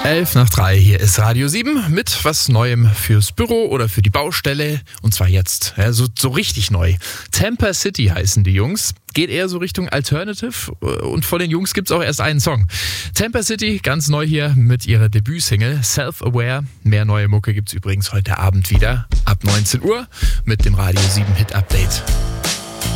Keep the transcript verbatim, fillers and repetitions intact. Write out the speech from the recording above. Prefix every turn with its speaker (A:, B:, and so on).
A: Elf nach drei, hier ist Radio sieben mit was Neuem fürs Büro oder für die Baustelle. Und zwar jetzt, ja, so, so richtig neu. Tampa City heißen die Jungs. Geht eher so Richtung Alternative und von den Jungs gibt's auch erst einen Song. Tampa City, ganz neu hier mit ihrer Debütsingle Self-Aware. Mehr neue Mucke gibt's übrigens heute Abend wieder ab neunzehn Uhr mit dem Radio sieben Hit Update.